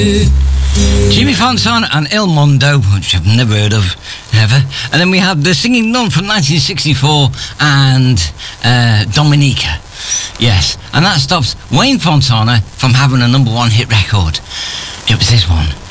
Jimmy Fontana and Il Mondo, which I've never heard of, ever. And then we have The Singing Nun from 1964 and Dominica. Yes, and that stops Wayne Fontana from having a #1 hit record. It was this one.